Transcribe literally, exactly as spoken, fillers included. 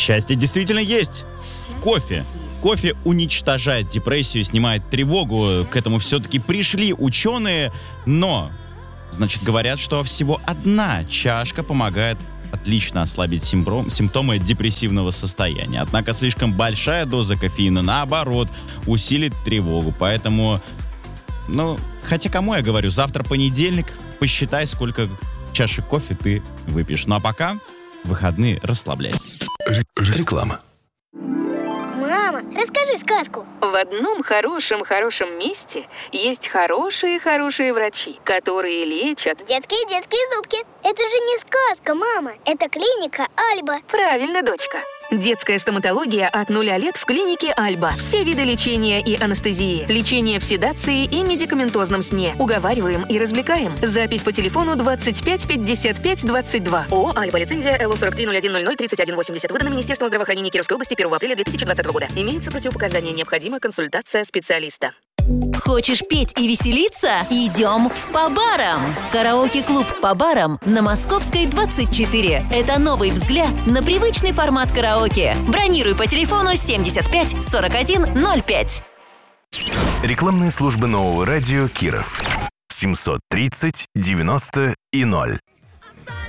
Счастье действительно есть. В кофе. Кофе уничтожает депрессию, снимает тревогу. К этому все-таки пришли ученые. Но, значит, говорят, что всего одна чашка помогает отлично ослабить симптом, симптомы депрессивного состояния. Однако слишком большая доза кофеина, наоборот, усилит тревогу. Поэтому, ну, хотя кому я говорю, завтра понедельник, посчитай, сколько чашек кофе ты выпьешь. Ну а пока в выходные расслабляйся. Реклама. Мама, расскажи сказку. В одном хорошем-хорошем месте есть хорошие-хорошие врачи, которые лечат... Детские-детские зубки. Это же не сказка, мама. Это клиника Альба. Правильно, дочка. Детская стоматология от нуля лет в клинике Альба. Все виды лечения и анестезии. Лечение в седации и медикаментозном сне. Уговариваем и развлекаем. Запись по телефону двадцать пять пятьдесят пять двадцать два. ООО «Альба». Лицензия эл о сорок три ноль один ноль ноль тридцать один восемьдесят. Выдана Министерством здравоохранения Кировской области первого апреля две тысячи двадцатого года. Имеются противопоказания. Необходима консультация специалиста. Хочешь петь и веселиться? Идем в По-барам! Караоке-клуб «По-барам» на Московской, двадцать четыре. Это новый взгляд на привычный формат караоке. Бронируй по телефону семьдесят пять сорок один ноль пять. Рекламные службы нового радио Киров. семьсот тридцать девяносто и ноль.